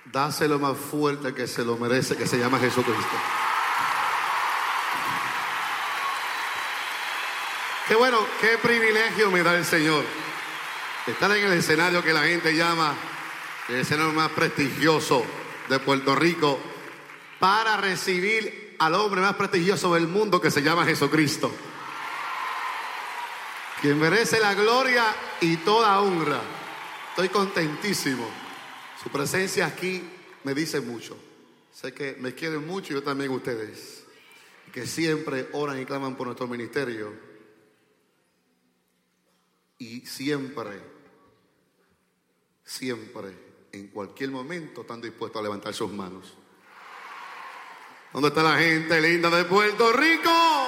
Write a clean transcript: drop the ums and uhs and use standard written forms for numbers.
Dáselo más fuerte que se lo merece, que se llama Jesucristo. Qué bueno, qué privilegio me da el Señor estar en el escenario que la gente llama el escenario más prestigioso de Puerto Rico para recibir al hombre más prestigioso del mundo, que se llama Jesucristo, quien merece la gloria y toda honra. Estoy contentísimo. Su presencia aquí me dice mucho. Sé que me quieren mucho y yo también ustedes, que siempre oran y claman por nuestro ministerio y siempre, en cualquier momento están dispuestos a levantar sus manos. ¿Dónde está la gente linda de Puerto Rico?